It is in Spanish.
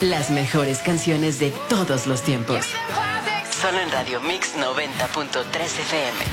Las mejores canciones de todos los tiempos. Solo en Radio Mix 90.3 FM.